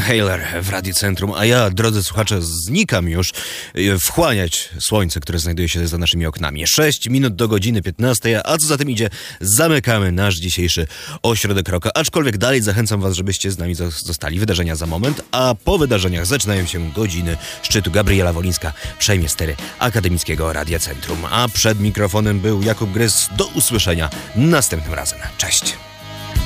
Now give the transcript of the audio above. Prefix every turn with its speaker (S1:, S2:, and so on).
S1: Inhaler w Radiu Centrum, a ja, drodzy słuchacze, znikam już wchłaniać słońce, które znajduje się za naszymi oknami. 6 minut do godziny 15, a co za tym idzie, zamykamy nasz dzisiejszy ośrodek rocka. Aczkolwiek dalej zachęcam was, żebyście z nami zostali. Wydarzenia za moment, a po wydarzeniach zaczynają się godziny szczytu. Gabriela Wolińska przejmie stery Akademickiego Radia Centrum, a przed mikrofonem był Jakub Gryz. Do usłyszenia następnym razem. Cześć!